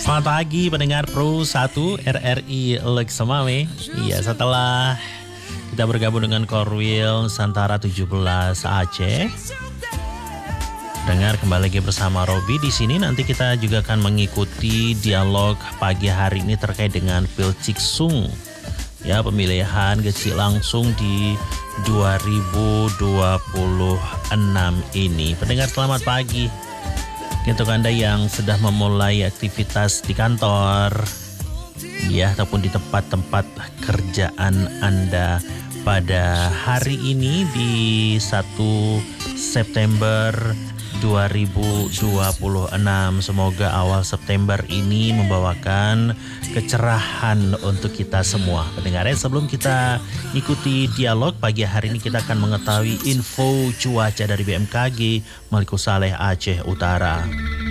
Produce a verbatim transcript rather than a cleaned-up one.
Selamat pagi pendengar Pro satu R R I Leksamame. Iya, setelah kita bergabung dengan Korwil Nusantara tujuh belas Aceh. Dengar kembali lagi bersama Robi di sini. Nanti kita juga akan mengikuti dialog pagi hari ini terkait dengan Pilciksung. Ya, pemilihan kecil langsung di dua ribu dua puluh enam ini. Pendengar selamat pagi. Untuk Anda yang sudah memulai aktivitas di kantor, ya, ataupun di tempat-tempat kerjaan Anda pada hari ini di satu September dua ribu dua puluh enam. Semoga awal September ini membawakan kecerahan untuk kita semua. Pendengarnya, sebelum kita ikuti dialog pagi hari ini, kita akan mengetahui info cuaca dari B M K G Maluku Saleh Aceh Utara.